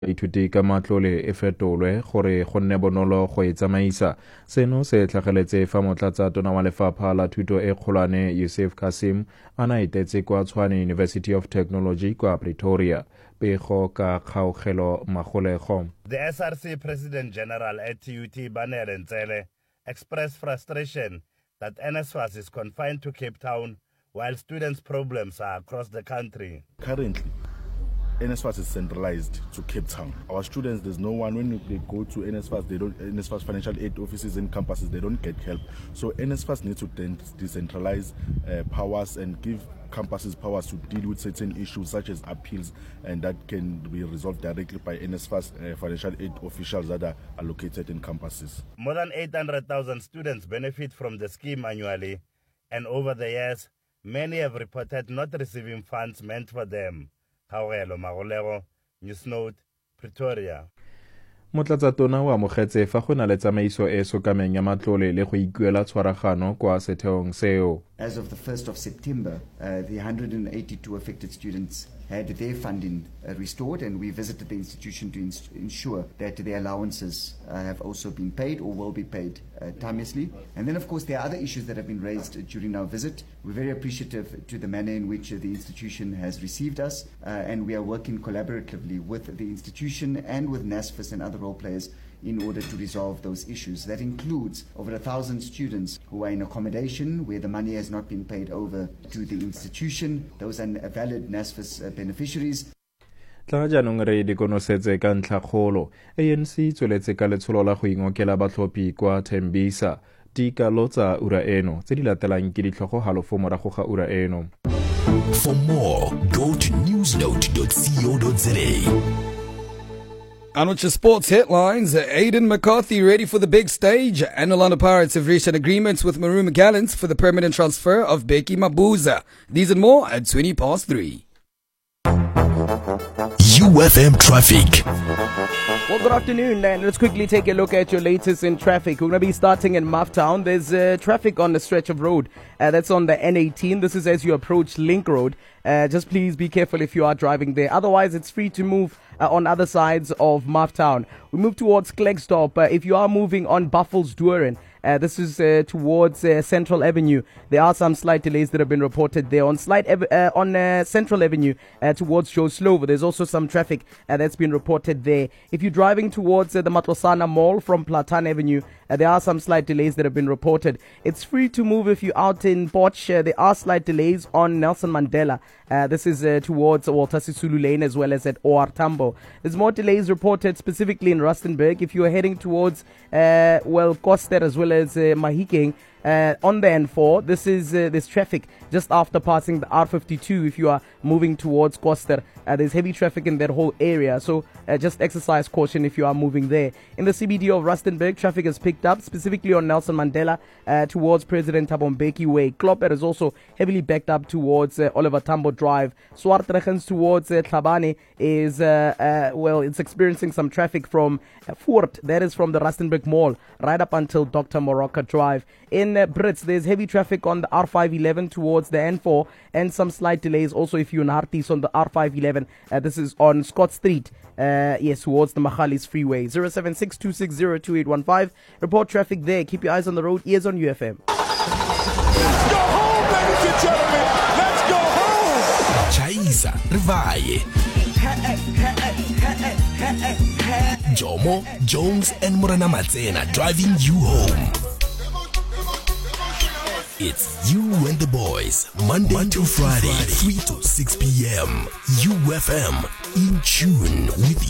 baithuti ka matlole e fetolwe gore go nne bonolo go e tsamaisa. Seno se tlhageletse fa Motlatsatona wa Lefapha la Thuto e Kgolwane Yusuf Kasim a na etetse kwa Tshwane University of Technology kwa Pretoria. Pego ka kgaogelo Magolego. The SRC President General at TUT Banele Ntsele expressed frustration that NSFAS is confined to Cape Town while students' problems are across the country. Currently, NSFAS is centralized to Cape Town. Our students, there's no one, when they go to NSFAS, NSFAS financial aid offices and campuses, they don't get help. So NSFAS needs to decentralize powers and give campuses powers to deal with certain issues such as appeals, and that can be resolved directly by NSFAS financial aid officials that are located in campuses. More than 800,000 students benefit from the scheme annually, and over the years, many have reported not receiving funds meant for them. Kgaogelo Magolego, Newsnote, Pretoria. Motlatsatona wa amogetse fa go na le tsamaiso e sokameng ya matlole le go ikuela tshwaragano kwa setheong seo. As of the 1st of September, the 182 affected students had their funding restored, and we visited the institution to ensure that their allowances have also been paid or will be paid timeously. And then, of course, there are other issues that have been raised during our visit. We're very appreciative to the manner in which the institution has received us, and we are working collaboratively with the institution and with NSFAS and other role players in order to resolve those issues. That includes over 1,000 students who are in accommodation where the money has not been paid over to the institution. Those are valid NSFAS beneficiaries. Tla jaanong re dikonosetse ka ntlhakgolo. ANC tsweletse ka letsholo la go ingokela batlhophi kwa Tembisa. Tikalo tsa ura eno tse di latelang ke ditlhogo halofo morago ga ura eno. For more, go to newsnote.co.za. And with your sports headlines, Aidan McCarthy ready for the big stage, and Orlando Pirates have reached an agreement with Maroon McGallants for the permanent transfer of Becky Mabuza. These and more at 3:20. UFM Traffic. Well, good afternoon, and let's quickly take a look at your latest in traffic. We're going to be starting in Mufftown. There's traffic on the stretch of road that's on the N18. This is as you approach Link Road. Just please be careful if you are driving there. Otherwise, it's free to move on other sides of Mufftown. We move towards Klerksdorp. If you are moving on Buffelsdorp, this is towards Central Avenue. There are some slight delays that have been reported there on Central Avenue towards Joe Slovo. There's also some traffic that's been reported there. If you're driving towards the Matlosana Mall from Platan Avenue, there are some slight delays that have been reported. It's free to move if you're out in Potch. There are slight delays on Nelson Mandela. This is towards Walter Sisulu Lane as well as at OR Tambo. There's more delays reported specifically in Rustenburg. If you are heading towards Koster as well as Mahikeng, on the N4, there's traffic just after passing the R52. If you are moving towards Koster, there's heavy traffic in that whole area, so just exercise caution if you are moving there. In the CBD of Rustenburg, traffic has picked up, specifically on Nelson Mandela towards President Thabo Mbeki Way. Klopper is also heavily backed up towards Oliver Tambo Drive. Swartregens towards Tlhabane is, it's experiencing some traffic from Fort, that is from the Rustenburg Mall, right up until Dr. Morocco Drive. In Brits, there's heavy traffic on the R511 towards the N4, and some slight delays also if you're in Harties on the R511. This is on Scott Street, towards the Machalis Freeway. 0762602815. Report traffic there. Keep your eyes on the road. Ears on UFM. Let's go home, ladies and gentlemen. Let's go home. Chaisa Rivaye. Jomo, Jones, and Morana Matsena driving you home. It's You and the Boys, Monday to Friday, 3 to 6 p.m. UFM, in tune with